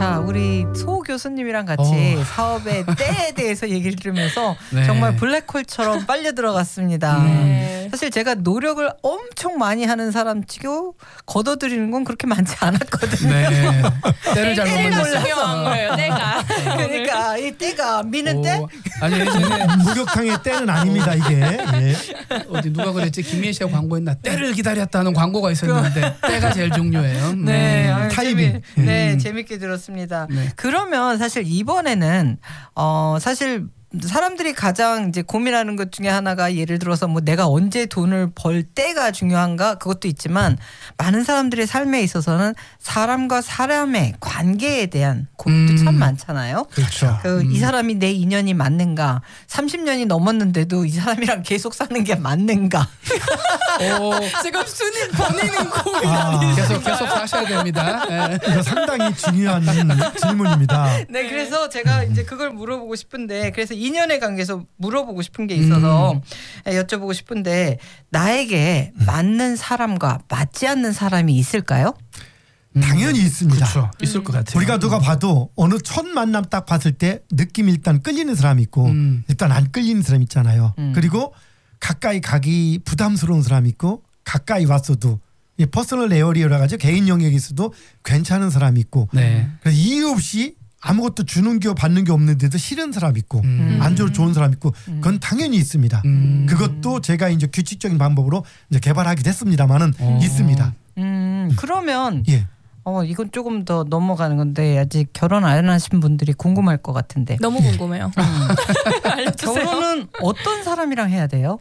자, 우리 소 교수님이랑 같이 사업의 때에 대해서 얘기를 들으면서 네. 정말 블랙홀처럼 빨려 들어갔습니다. 네. 사실 제가 노력을 엄청 많이 하는 사람 치고 걷어들이는 건 그렇게 많지 않았거든요. 네. 때를 잘못 때가 만났어요. 중요한 거예요. 때가. 그러니까 이 때가 미는 때? 아니 예전에 목욕탕의 때는 아닙니다 이게. 예. 어디 누가 그랬지 김희애 씨가 광고했나 때를 기다렸다는 광고가 있었는데 때가 제일 중요해요. 네, 아유, 타이밍. 네, 재밌게 들었습니다. 네. 그러면 사실 이번에는 사실 사람들이 가장 이제 고민하는 것 중에 하나가 예를 들어서 뭐 내가 언제 돈을 벌 때가 중요한가 그것도 있지만 많은 사람들의 삶에 있어서는 사람과 사람의 관계에 대한 고민도 참 많잖아요. 그렇죠. 이 사람이 내 인연이 맞는가? 30년이 넘었는데도 이 사람이랑 계속 사는 게 맞는가? 지금 본인은 고민 계속 사셔야 됩니다. 네. 이거 상당히 중요한 질문입니다. 네, 그래서 제가 이제 그걸 물어보고 싶은데 그래서 인연에 관계에서 물어보고 싶은 게 있어서 여쭤보고 싶은데 나에게 맞는 사람과 맞지 않는 사람이 있을까요? 당연히 있습니다. 그렇죠. 있을 것 같아요. 우리가 누가 봐도 어느 첫 만남 딱 봤을 때 느낌이 일단 끌리는 사람이 있고 일단 안 끌리는 사람 있잖아요. 그리고 가까이 가기 부담스러운 사람이 있고 가까이 왔어도 퍼스널 에어리어라 가지고 개인 영역에 있어도 괜찮은 사람이 있고 네. 그래서 이유 없이 아무것도 주는 게 받는 게 없는데도 싫은 사람 있고 안 좋은 사람 있고 그건 당연히 있습니다. 그것도 제가 이제 규칙적인 방법으로 이제 개발하게 됐습니다만은 있습니다. 그러면 예. 이건 조금 더 넘어가는 건데 아직 결혼 안 하신 분들이 궁금할 것 같은데 너무 궁금해요. 알려주세요. 결혼은 어떤 사람이랑 해야 돼요?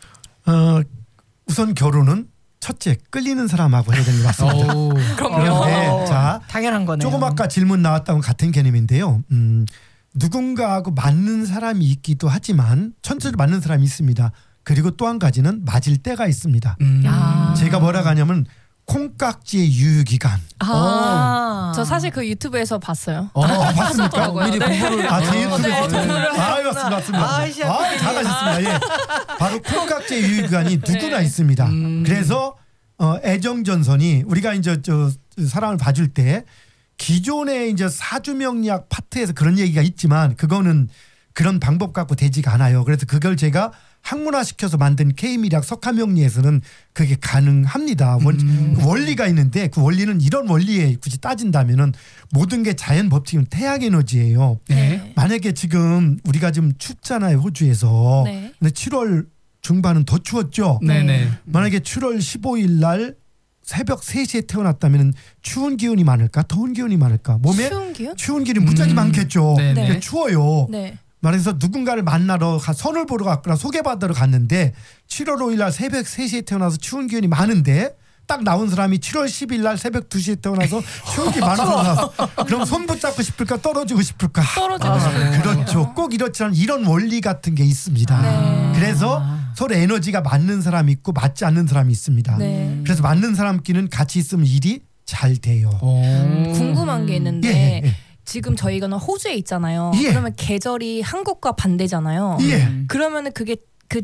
우선 결혼은 첫째 끌리는 사람하고 해야 되는 것 같습니다. 그런데 자 당연한 거네요. 조금 아까 질문 나왔다고 같은 개념인데요. 누군가하고 맞는 사람이 있기도 하지만 천천히 맞는 사람이 있습니다. 그리고 또 한 가지는 맞을 때가 있습니다. 제가 뭐라고 하냐면 콩깍지의 유효기간. 저 사실 그 유튜브에서 봤어요. 봤습니까? 미리 공부를 제 유튜브에서. 네, 맞습니다. 잘하셨습니다. 예. 바로 콩깍지의 유효기간이 누구나 있습니다. 그래서 애정전선이 우리가 이제 사람을 봐줄 때 기존의 이제 사주명리학 파트에서 그런 얘기가 있지만 그거는 그런 방법 갖고 되지가 않아요. 그래서 그걸 제가 학문화시켜서 만든 K미학 석화명리에서는 그게 가능합니다. 원리가 있는데 그 원리는 이런 원리에 굳이 따진다면은 모든 게 자연 법칙은 태양 에너지예요. 네. 만약에 지금 우리가 지금 춥잖아요. 호주에서. 네. 근데 7월 중반은 더 추웠죠. 네네. 만약에 7월 15일 날 새벽 3시에 태어났다면 추운 기운이 많을까? 더운 기운이 많을까? 몸에 추운 기운이 무지하게 많겠죠. 네네. 그러니까 추워요. 네. 말해서 누군가를 만나러 선을 보러 갔거나 소개받으러 갔는데 7월 5일 날 새벽 3시에 태어나서 추운 기운이 많은데 딱 나온 사람이 7월 10일 날 새벽 2시에 태어나서 추운 기운이 많아서 그럼 손 붙잡고 싶을까 떨어지고 싶을까? 떨어지고 싶을까? 그렇죠. 꼭 이렇지 않은 이런 원리 같은 게 있습니다. 그래서 서로 에너지가 맞는 사람이 있고 맞지 않는 사람이 있습니다. 네. 그래서 맞는 사람끼리는 같이 있으면 일이 잘 돼요. 궁금한 게 있는데 예. 지금 저희가 호주에 있잖아요. 예. 그러면 계절이 한국과 반대잖아요. 예. 그러면은 그게 그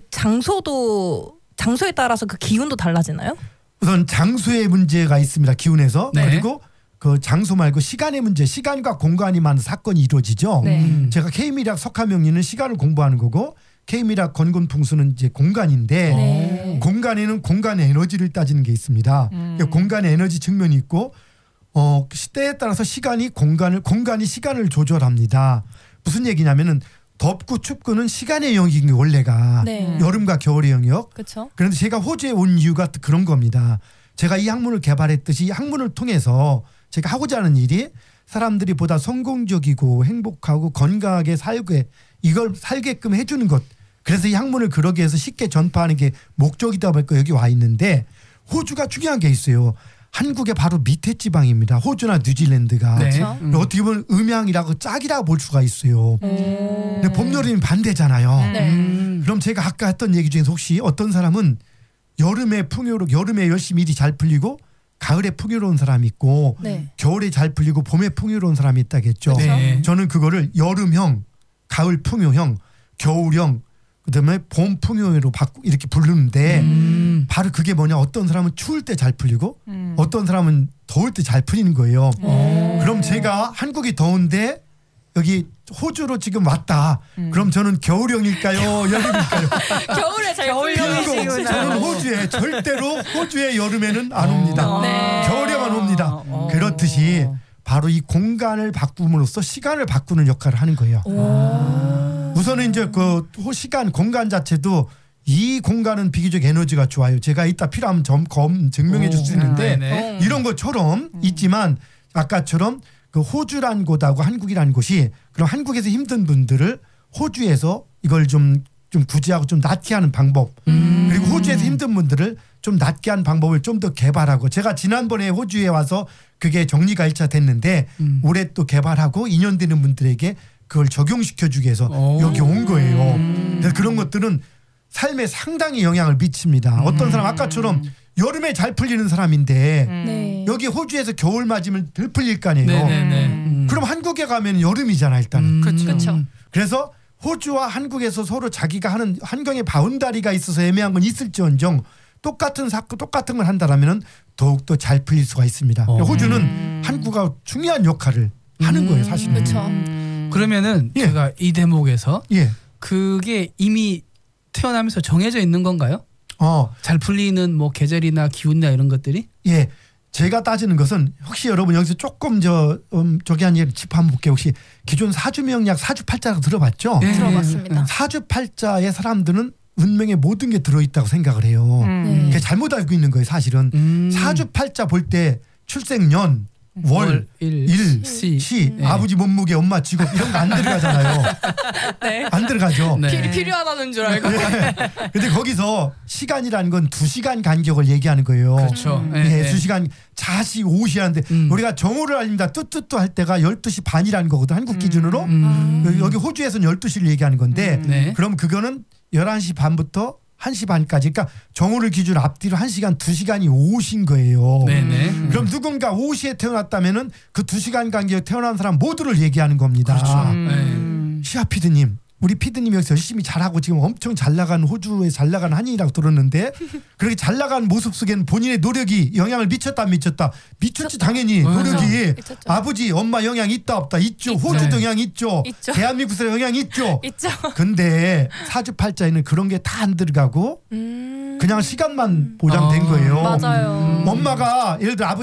장소에 따라서 그 기운도 달라지나요? 우선 장소의 문제가 있습니다. 기운에서. 네. 그리고 그 장소 말고 시간의 문제, 시간과 공간이만 사건이 이루어지죠. 네. 제가 K미학 석화명리는 시간을 공부하는 거고 K미학 건곤풍수는 이제 공간인데 네. 공간에는 공간의 에너지를 따지는 게 있습니다. 공간의 에너지 측면이 있고 시대에 따라서 공간이 시간을 조절합니다. 무슨 얘기냐면은 덥고 춥고는 시간의 영역이 원래가 네. 여름과 겨울의 영역. 그렇죠. 그런데 제가 호주에 온 이유가 그런 겁니다. 제가 이 학문을 개발했듯이 이 학문을 통해서 제가 하고자 하는 일이 사람들이 보다 성공적이고 행복하고 건강하게 이걸 살게끔 해주는 것. 그래서 이 학문을 그러기 위해서 쉽게 전파하는 게 목적이다 보니까 여기 와 있는데 호주가 중요한 게 있어요. 한국의 바로 밑에 지방입니다. 호주나 뉴질랜드가. 네. 그렇죠. 어떻게 보면 음양이라고 짝이라고 볼 수가 있어요. 근데 봄, 여름이 반대잖아요. 네. 그럼 제가 아까 했던 얘기 중에서 혹시 어떤 사람은 여름에 열심히 일이 잘 풀리고 가을에 풍요로운 사람이 있고 네. 겨울에 잘 풀리고 봄에 풍요로운 사람이 있다겠죠. 네. 저는 그거를 여름형, 가을 풍요형, 겨울형, 그다음에 봄 풍요로 이렇게 부르는데 바로 그게 뭐냐, 어떤 사람은 추울 때 잘 풀리고 어떤 사람은 더울 때 잘 풀리는 거예요. 그럼 제가 한국이 더운데 여기 호주로 지금 왔다. 그럼 저는 겨울형일까요? 여름일까요? 겨울에 잘 겨울형이시구나. 저는 호주에 절대로 호주의 여름에는 안 옵니다. 네. 겨울에만 옵니다. 그렇듯이 바로 이 공간을 바꿈으로써 시간을 바꾸는 역할을 하는 거예요. 우선은 이제 그 시간 공간 자체도 이 공간은 비교적 에너지가 좋아요. 제가 이따 필요하면 증명해 줄 수 있는데 네네. 이런 것처럼 있지만 아까처럼 그 호주란 곳하고 한국이라는 곳이 그럼 한국에서 힘든 분들을 호주에서 이걸 좀 구제하고 좀 낫게 하는 방법 그리고 호주에서 힘든 분들을 좀 낫게 하는 방법을 좀 더 개발하고 제가 지난번에 호주에 와서 그게 정리가 1차 됐는데 올해 또 개발하고 2년 되는 분들에게 그걸 적용시켜주기 위해서 여기 온 거예요. 그래서 그런 것들은 삶에 상당히 영향을 미칩니다. 어떤 사람 아까처럼 여름에 잘 풀리는 사람인데 네. 여기 호주에서 겨울 맞으면 덜 풀릴 거 아니에요. 네네네. 그럼 한국에 가면 여름이잖아 일단은. 그렇죠. 그래서 호주와 한국에서 서로 자기가 하는 환경의 바운다리가 있어서 애매한 건 있을지언정 똑같은 걸 한다라면은 더욱더 잘 풀릴 수가 있습니다. 호주는 한국과 중요한 역할을 하는 거예요 사실은. 그렇죠. 그러면은 예. 제가 이 대목에서 예. 그게 이미 태어나면서 정해져 있는 건가요? 잘 풀리는 뭐 계절이나 기운이나 이런 것들이? 예. 제가 따지는 것은 혹시 여러분 여기서 조금 저기 한 예, 짚어 한번 볼게요. 혹시 기존 사주명리학 사주팔자라고 들어봤죠? 네. 들어봤습니다. 사주팔자의 사람들은 운명의 모든 게 들어있다고 생각을 해요. 네. 그게 잘못 알고 있는 거예요 사실은. 사주팔자 볼 때 출생년, 월, 일, 시, 네. 아버지 몸무게, 엄마 직업 이런 거 안 들어가잖아요. 네. 안 들어가죠. 네. 필요하다는 줄 알고. 근데 거기서 시간이라는 건 2시간 간격을 얘기하는 거예요. 그렇죠. 예, 네. 2시간 자시 오시 하는데 우리가 정오를 알립니다. 뚜뚜뚜 할 때가 12시 반이라는 거거든. 한국 기준으로. 여기 호주에서는 12시를 얘기하는 건데 네. 그럼 그거는 11시 반부터 1시 반까지 그러니까 정오를 기준으로 앞뒤로 1시간 2시간이 오신 거예요. 네네. 그럼 누군가 오시에 태어났다면은 그 2시간 간격에 태어난 사람 모두를 얘기하는 겁니다. 그렇죠. 네. 시아 피드님, 우리 피드님 여기서 열심히 잘하고 지금 엄청 잘 나가는 호주에 잘 나가는 한인이라고 들었는데 그렇게 잘 나가는 모습 속에는 본인의 노력이 영향을 미쳤다 안 미쳤다? 미쳤지 당연히 노력이 미쳤죠. 아버지 엄마 영향 있다 없다? 있죠. 호주도 영향 있죠. 있죠. 대한민국에서 영향 있죠. 있죠. 근데 사주팔자에는 그런 게 다 안 들어가고 그냥 시간만 보장된 거예요. 맞아요. 엄마가 예를 들어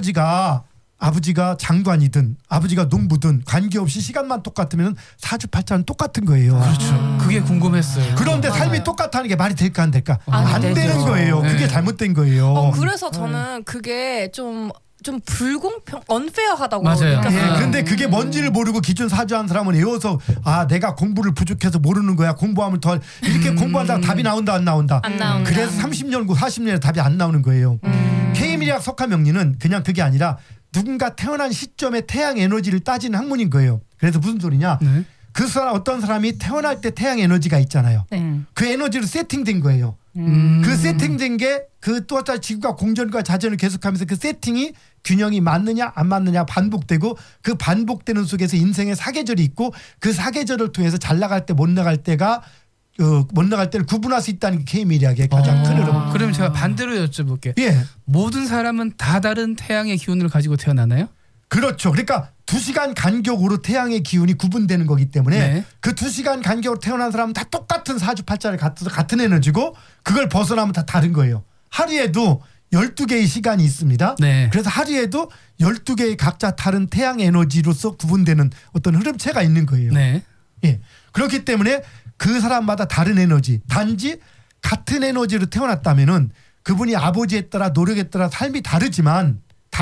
아버지가 장관이든 아버지가 농부든 관계없이 시간만 똑같으면 사주팔자는 똑같은 거예요. 그렇죠. 그게 궁금했어요. 그런데 삶이 똑같다는 게 말이 될까 안 될까? 안 되죠. 되는 거예요. 네. 그게 잘못된 거예요. 그래서 저는 그게 좀 불공평, 언페어하다고 맞아요. 느꼈어요. 예, 근데 그게 뭔지를 모르고 기존 사주한 사람은 외워서 내가 공부를 부족해서 모르는 거야. 공부하면 더 이렇게 공부하다가 답이 나온다 안 나온다. 안 나온다. 그래서 30년 후 40년에 답이 안 나오는 거예요. K미리학 석화명리는 그냥 그게 아니라 누군가 태어난 시점에 태양 에너지를 따지는 학문인 거예요. 그래서 무슨 소리냐? 네. 그 사람 어떤 사람이 태어날 때 태양 에너지가 있잖아요. 네. 그 에너지로 세팅된 거예요. 그 세팅된 게 그 또 지구가 공전과 자전을 계속하면서 그 세팅이 균형이 맞느냐 안 맞느냐 반복되고 그 반복되는 속에서 인생의 사계절이 있고 그 사계절을 통해서 잘 나갈 때 못 나갈 때가 못 나갈 때를 구분할 수 있다는 게 K미리학의 가장 큰 흐름. 그럼 제가 반대로 여쭤볼게요. 예, 모든 사람은 다 다른 태양의 기운을 가지고 태어나나요? 그렇죠. 그러니까 2시간 간격으로 태양의 기운이 구분되는 거기 때문에 네. 그 2시간 간격으로 태어난 사람은 다 똑같은 사주팔자를 갖춰서 같은 에너지고 그걸 벗어나면 다 다른 거예요. 하루에도 12개의 시간이 있습니다. 네. 그래서 하루에도 12개의 각자 다른 태양 에너지로서 구분되는 어떤 흐름체가 있는 거예요. 네. 예. 그렇기 때문에 그 사람마다 다른 에너지, 단지 같은 에너지로 태어났다면은 그분이 아버지에 따라 노력에 따라 삶이 다르지만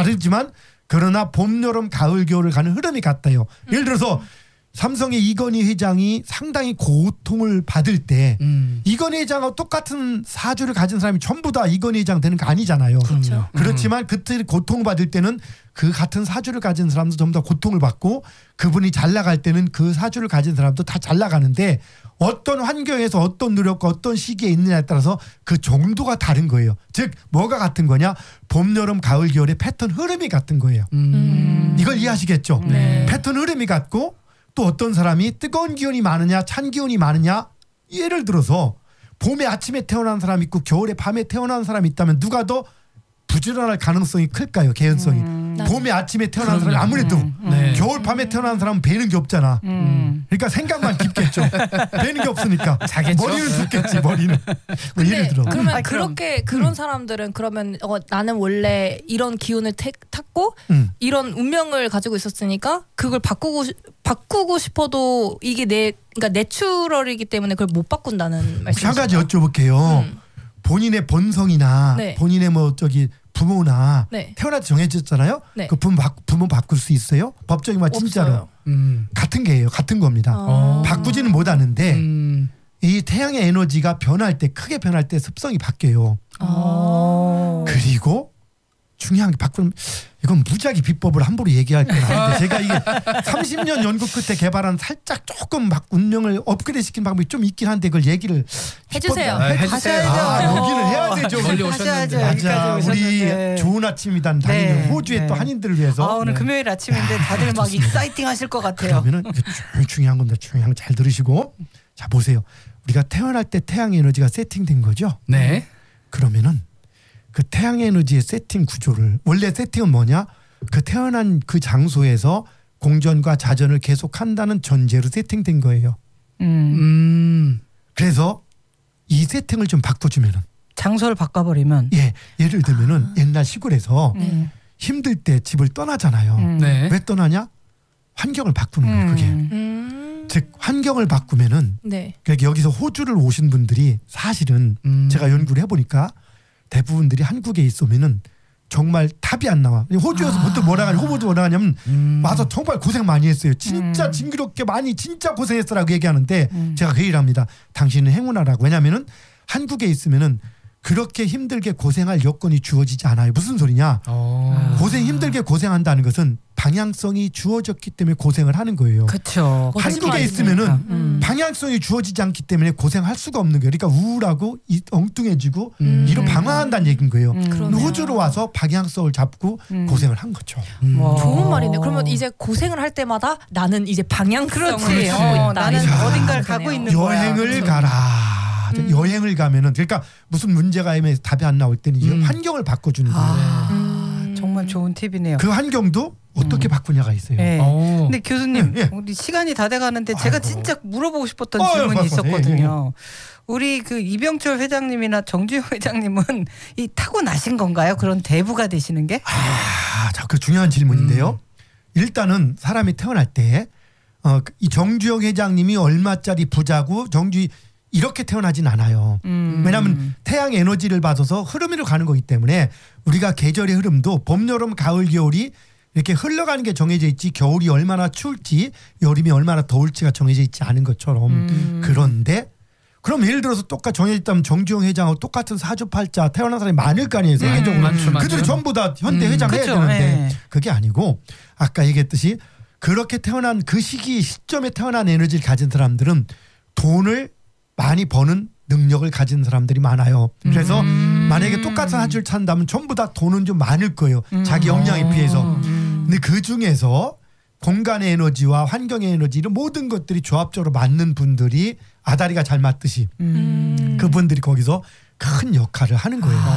그러나 봄, 여름, 가을, 겨울을 가는 흐름이 같아요. 예를 들어서 삼성의 이건희 회장이 상당히 고통을 받을 때 이건희 회장하고 똑같은 사주를 가진 사람이 전부 다 이건희 회장 되는 거 아니잖아요. 그럼요. 그렇지만 그때 고통을 받을 때는 그 같은 사주를 가진 사람도 전부 다 고통을 받고 그분이 잘 나갈 때는 그 사주를 가진 사람도 다 잘 나가는데 어떤 환경에서 어떤 노력과 어떤 시기에 있느냐에 따라서 그 정도가 다른 거예요. 즉 뭐가 같은 거냐? 봄, 여름, 가을, 겨울의 패턴 흐름이 같은 거예요. 이걸 이해하시겠죠? 네. 패턴 흐름이 같고 또 어떤 사람이 뜨거운 기운이 많으냐 찬 기운이 많으냐 예를 들어서 봄에 아침에 태어난 사람이 있고 겨울에 밤에 태어난 사람이 있다면 누가 더 부지런할 가능성이 클까요? 개연성이. 봄에 아침에 태어난 사람이 아무래도 네. 겨울 밤에 태어난 사람은 배는 게 없잖아. 그러니까 생각만 깊겠죠. 배는 게 없으니까 자겠죠. 머리는 듣겠지. 머리는. 뭐 예를 들어. 그러면 그렇게 그런 사람들은 그러면 나는 원래 이런 기운을 탔고 이런 운명을 가지고 있었으니까 그걸 바꾸고 싶어도 이게 그러니까 내추럴이기 때문에 그걸 못 바꾼다는 말씀이시죠? 한 가지 여쭤볼게요. 본인의 본성이나 네. 본인의 부모나 네. 태어날 때 정해졌잖아요. 네. 그 부모 바꿀 수 있어요? 법적인 말 진짜로 같은 게예요. 같은 겁니다. 바꾸지는 못하는데 이 태양의 에너지가 크게 변할 때 습성이 바뀌어요. 그리고 중요한 게 바꾸면 이건 무작위 비법을 함부로 얘기할 건 아닌데 제가 이게 30년 연구 끝에 개발한 살짝 조금 막 운명을 업그레이드시킨 방법이 좀 있긴 한데 그걸 얘기를 해주세요. 하셔야죠. 여기는 해야 되죠. 멀리 오셨는데. 맞아. 우리 좋은 아침이단 당연히 호주의 또 한인들을 위해서 오늘 금요일 아침인데 다들 막 익사이팅 하실 것 같아요. 그러면은 중요한 건데 중요한 거 잘 들으시고 자 보세요. 우리가 태어날 때 태양 에너지가 세팅된 거죠. 네. 그러면은 그 태양 에너지의 세팅 구조를 원래 세팅은 뭐냐? 그 태어난 그 장소에서 공전과 자전을 계속한다는 전제로 세팅된 거예요. 그래서 이 세팅을 좀 바꿔주면은 장소를 바꿔버리면 예를 들면은 옛날 시골에서 힘들 때 집을 떠나잖아요. 네. 왜 떠나냐? 환경을 바꾸는 거예요. 그게 즉 환경을 바꾸면은 그러니까 여기서 호주를 오신 분들이 사실은 제가 연구를 해보니까 대부분들이 한국에 있으면은 정말 답이 안 나와. 호주에서 보통 뭐라 하냐면 와서 정말 고생 많이 했어요. 진짜 징그럽게 많이 진짜 고생했어라고 얘기하는데 제가 그 얘기를 합니다. 당신은 행운아라고. 왜냐하면은 한국에 있으면은 그렇게 힘들게 고생할 여건이 주어지지 않아요. 무슨 소리냐? 힘들게 고생한다는 것은 방향성이 주어졌기 때문에 고생을 하는 거예요. 그렇죠. 한국에 있으면은 방향성이 주어지지 않기 때문에 고생할 수가 없는 거예요. 그러니까 우울하고 엉뚱해지고 이로 방황한다는 얘기인 거예요. 호주로 와서 방향성을 잡고 고생을 한 거죠. 좋은 말이네. 그러면 이제 고생을 할 때마다 나는 이제 방향성을 갖고 있다. 나는 어딘가를 가고 있는 거야. 여행을 가라. 여행을 가면은 그러니까 무슨 문제가 애매해서 답이 안 나올 때는 환경을 바꿔주는 거예요. 정말 좋은 팁이네요. 그 환경도 어떻게 바꾸냐가 있어요. 근데 교수님 우리 시간이 다 돼가는데 제가 진짜 물어보고 싶었던 질문이 있었거든요. 우리 그 이병철 회장님이나 정주영 회장님은 이 타고나신 건가요? 그런 대부가 되시는 게? 자, 그 중요한 질문인데요. 일단은 사람이 태어날 때 이 정주영 회장님이 얼마짜리 부자고 이렇게 태어나진 않아요. 왜냐하면 태양 에너지를 받아서 흐름으로 가는 거기 때문에 우리가 계절의 흐름도 봄, 여름, 가을, 겨울이 이렇게 흘러가는 게 정해져 있지 겨울이 얼마나 추울지 여름이 얼마나 더울지가 정해져 있지 않은 것처럼 그런데 그럼 예를 들어서 똑같이 정해져 있다면 정주영 회장하고 똑같은 사주팔자 태어난 사람이 많을 거 아니에요. 세계적으로. 그들이 전부 다 현대 회장 해야 되는데 그게 아니고 아까 얘기했듯이 그렇게 태어난 그 시점에 태어난 에너지를 가진 사람들은 돈을 많이 버는 능력을 가진 사람들이 많아요. 그래서 만약에 똑같은 사주를 찾는다면 전부 다 돈은 좀 많을 거예요. 자기 역량에 비해서. 근데 그 중에서 공간의 에너지와 환경의 에너지 이런 모든 것들이 조합적으로 맞는 분들이 아다리가 잘 맞듯이 그분들이 거기서 큰 역할을 하는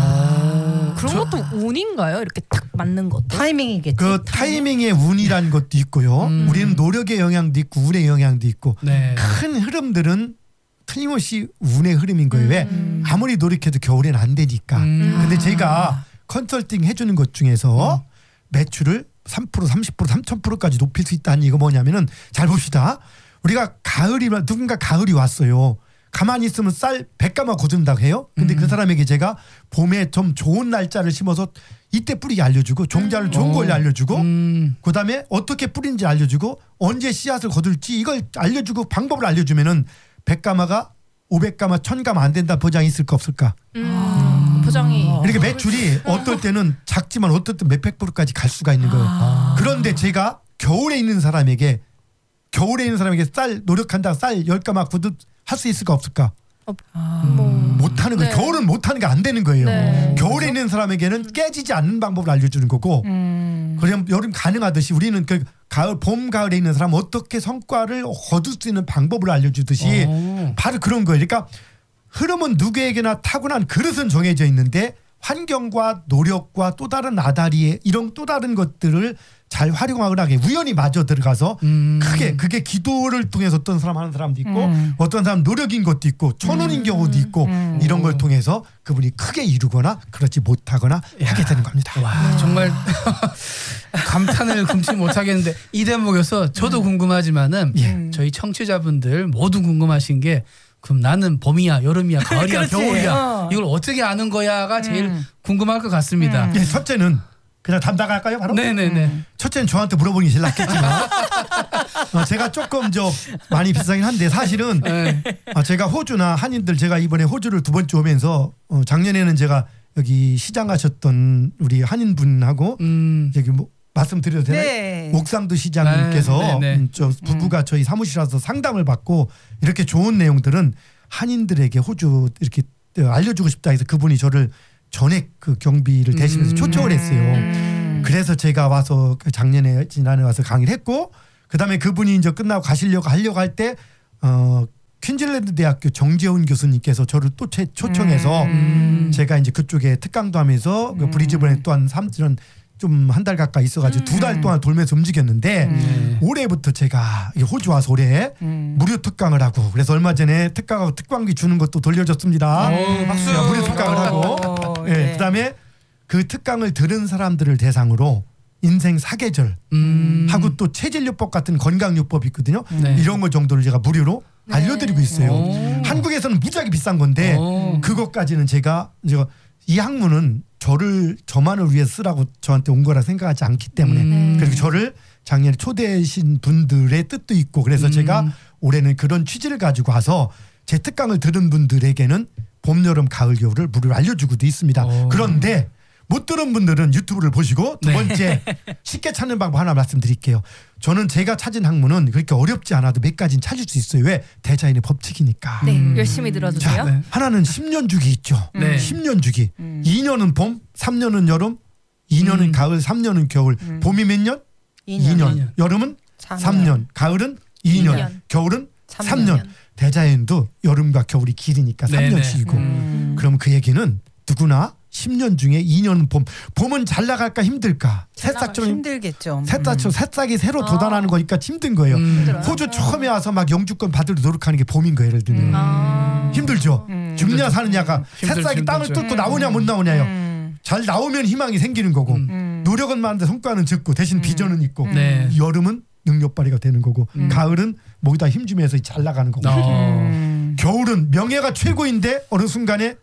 거예요. 그런 것도 운인가요? 이렇게 딱 맞는 것도? 타이밍이겠지. 그 타이밍의 운이라는 것도 있고요. 우리는 노력의 영향도 있고 운의 영향도 있고 큰 흐름들은 틀림없이 운의 흐름인 거예요. 왜? 아무리 노력해도 겨울에는 안 되니까. 근데 제가 컨설팅 해주는 것 중에서 매출을 3%, 30%, 3000%까지 높일 수 있다는 이거 뭐냐면은 잘 봅시다. 우리가 누군가 가을이 왔어요. 가만히 있으면 쌀 100가마 거둔다고 해요. 근데 그 사람에게 제가 봄에 좀 좋은 날짜를 심어서 이때 뿌리게 알려주고 종자를 좋은 걸 알려주고 그다음에 어떻게 뿌리는지 알려주고 언제 씨앗을 거둘지 이걸 알려주고 방법을 알려주면은 100가마가 500가마 1000가마 안 된다 보장이 있을까 없을까? 보장이. 이렇게 매출이 어떨 때는 작지만 어떨 때 몇백 %까지 갈 수가 있는 거예요. 그런데 제가 겨울에 있는 사람에게 쌀 노력한다 쌀 10가마 구두 할 수 있을까 없을까? 못하는 거예요. 겨울은 못하는 게 안 되는 거예요. 겨울에 있는 사람에게는 깨지지 않는 방법을 알려주는 거고 그럼 여름 가능하듯이 우리는 그 봄, 가을에 있는 사람 어떻게 성과를 거둘 수 있는 방법을 알려주듯이 바로 그런 거예요. 그러니까 흐름은 누구에게나 타고난 그릇은 정해져 있는데 환경과 노력과 또 다른 아다리에 이런 또 다른 것들을 잘 활용하게 우연히 마저 들어가서 크게 그게 기도를 통해서 어떤 사람 하는 사람도 있고 어떤 사람 노력인 것도 있고 천운인 경우도 있고 이런 걸 통해서 그분이 크게 이루거나 그렇지 못하거나 하게 되는 겁니다. 와 정말 감탄을 금치 못하겠는데 이 대목에서 저도 궁금하지만은 저희 청취자분들 모두 궁금하신 게 그럼 나는 봄이야 여름이야 가을이야 겨울이야 이걸 어떻게 아는 거야가 제일 궁금할 것 같습니다. 예, 첫째는 그냥 담당할까요 바로? 네네네. 첫째는 저한테 물어보는 게 제일 낫겠지만 제가 조금 많이 비싸긴 한데 사실은 제가 호주나 한인들 제가 이번에 호주를 2번째 오면서 작년에는 제가 여기 시장 가셨던 우리 한인분하고 여기 뭐 말씀드려도 되나요? 네. 옥상도 시장님께서 저 부부가 저희 사무실 와서 상담을 받고 이렇게 좋은 내용들은 한인들에게 호주 이렇게 알려주고 싶다 해서 그분이 저를 전액 그 경비를 대신해서 초청을 했어요. 그래서 제가 와서 지난해 와서 강의를 했고 그다음에 그분이 이제 끝나고 하려고 할 때 퀸즐랜드 대학교 정재훈 교수님께서 저를 또 초청해서 제가 이제 그쪽에 특강도 하면서 그 브리즈번에 또한 3년 좀 한 달 가까이 있어가지고 2달 동안 돌면서 움직였는데 올해부터 제가 호주 와서 올해 무료 특강을 하고 그래서 얼마 전에 특강하고 특강비 주는 것도 돌려줬습니다. 박수. 무료 특강을 하고 네. 그다음에 그 특강을 들은 사람들을 대상으로 인생 사계절 하고 또 체질요법 같은 건강요법이 있거든요. 이런 거 정도를 제가 무료로 알려드리고 있어요. 한국에서는 무지하게 비싼 건데 그것까지는 제가 이 학문은 저만을 위해서 쓰라고 저한테 온 거라 생각하지 않기 때문에 그리고 저를 작년에 초대하신 분들의 뜻도 있고 그래서 제가 올해는 그런 취지를 가지고 와서 제 특강을 들은 분들에게는 봄, 여름, 가을, 겨울을 무료로 알려주고도 있습니다. 그런데 못 들은 분들은 유튜브를 보시고 두 번째 쉽게 찾는 방법 하나 말씀드릴게요. 저는 제가 찾은 학문은 그렇게 어렵지 않아도 몇 가지는 찾을 수 있어요. 왜? 대자연의 법칙이니까. 네, 열심히 들어주세요. 자, 하나는 10년 주기 있죠. 10년 주기. 2년은 봄, 3년은 여름, 2년은 가을, 3년은 겨울. 봄이 몇 년? 2년. 여름은 3년. 가을은 2년. 겨울은 3년. 대자연도 여름과 겨울이 길으니까 3년씩이고. 그럼 그 얘기는 누구나 10년 중에 2년은 봄은 잘 나갈까 힘들까? 새싹처럼 힘들겠죠. 새싹이 새로 돋아나는 거니까 힘든 거예요. 호주 처음에 와서 막 영주권 받으려 노력하는 게 봄인 거예요. 예를 들면 힘들죠. 죽냐 사느냐가 새싹이 땅을 뚫고 나오냐 못 나오냐요. 잘 나오면 희망이 생기는 거고 노력은 많은데 성과는 적고 대신 비전은 있고 여름은 능력 발휘가 되는 거고 가을은 목에다 힘주면서 잘 나가는 거고 겨울은 명예가 최고인데 어느 순간에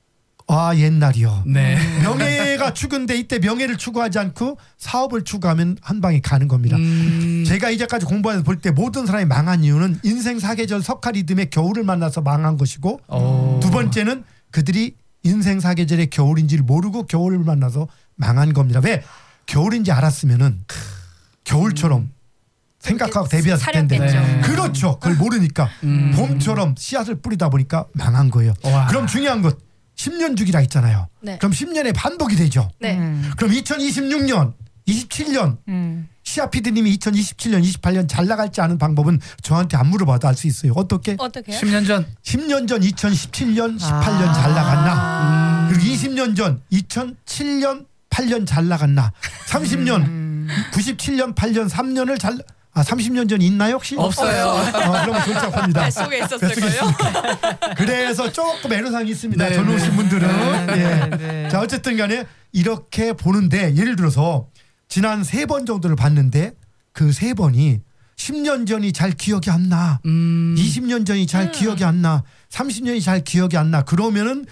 옛날이요. 명예가 추구인데 이때 명예를 추구하지 않고 사업을 추구하면 한 방에 가는 겁니다. 제가 이제까지 공부해서 볼 때 모든 사람이 망한 이유는 인생 사계절 석가리듬의 겨울을 만나서 망한 것이고 두 번째는 그들이 인생 사계절의 겨울인지를 모르고 겨울을 만나서 망한 겁니다. 왜? 겨울인지 알았으면은 겨울처럼 생각하고 대비했을 텐데 그렇죠. 그걸 모르니까 봄처럼 씨앗을 뿌리다 보니까 망한 거예요. 그럼 중요한 것 10년 주기라 했잖아요. 그럼 10년에 반복이 되죠. 그럼 2026년, 27년 시아 PD님이 2027년, 28년 잘 나갈지 아는 방법은 저한테 안 물어봐도 알 수 있어요. 어떻게요? 10년 전 2017년, 18년 잘 나갔나? 그리고 20년 전 2007년, 8년 잘 나갔나? 30년, 97년, 8년, 3년을 30년 전 있나요 혹시? 없어요. 그러면 골짝합니다. 뱃속에 있었을걸요? 그래서 조금 애로사항이 있습니다. 전에 오신 분들은. 자 어쨌든 간에 이렇게 보는데 예를 들어서 지난 3번 정도를 봤는데 그 3번이 10년 전이 잘 기억이 안 나. 20년 전이 잘 기억이 안 나. 30년이 잘 기억이 안 나. 그러면은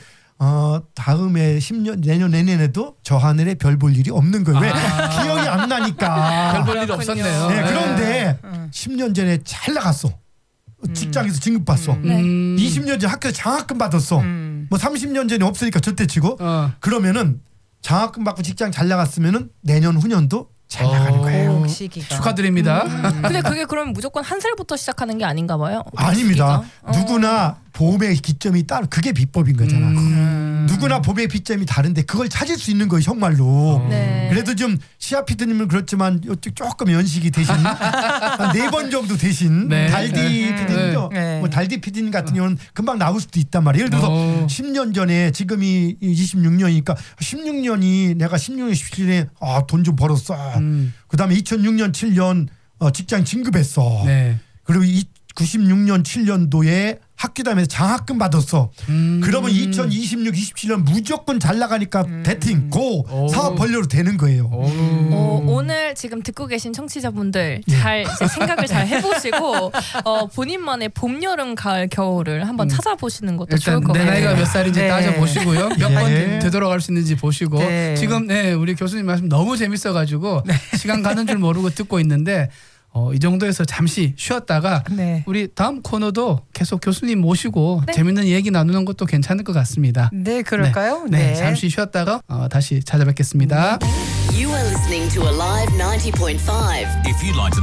다음에 10년 내년에도 저 하늘에 별 볼 일이 없는 거예요. 왜? 기억이 안 나니까. 별 볼 일이 없었네요. 그런데 10년 전에 잘 나갔어. 직장에서 진급 받았어. 20년 전에 학교에서 장학금 받았어. 뭐 30년 전에 없으니까 절대치고. 그러면은 장학금 받고 직장 잘 나갔으면은 내년 후년도 잘 나가는 거예요. 축하드립니다. 근데 그게 그러면 무조건 한 살부터 시작하는 게 아닌가 봐요? 아닙니다. 누구나 봄의 기점이 따로 그게 비법인 거잖아. 누구나 봄의 빗점이 다른데 그걸 찾을 수 있는 거예요 정말로. 네. 그래도 좀 시아 피디님은 그렇지만 이쪽 조금 연식이 되신 한 4번 정도 되신 네. 달디 피디님도 네. 뭐 달디 피디님 같은 경우는 금방 나올 수도 있단 말이에요. 예를 들어서 10년 전에 지금이 26년이니까 16년이 내가 16년 17년에 돈 좀 벌었어. 그다음에 2006년 7년 직장 진급했어. 네. 그리고 96년 7년도에 학교다면서 장학금 받았어. 그러면 2026, 27년 무조건 잘 나가니까 대팅 고 사업 벌려도 되는 거예요. 오늘 지금 듣고 계신 청취자분들 잘 이제 생각을 잘 해보시고 본인만의 봄, 여름, 가을, 겨울을 한번 찾아보시는 것도 좋을 일단 것 내 같아요. 나이가 몇 살인지 네. 따져보시고요. 몇 번 네. 되돌아갈 수 있는지 보시고 네. 지금 우리 교수님 말씀 너무 재밌어가지고 시간 가는 줄 모르고 듣고 있는데 이 정도에서 잠시 쉬었다가 네. 우리 다음 코너도 계속 교수님 모시고 네. 재밌는 얘기 나누는 것도 괜찮을 것 같습니다. 네, 그럴까요? 네, 잠시 쉬었다가 다시 찾아뵙겠습니다. You are listening to Alive 90.5. If you'd like to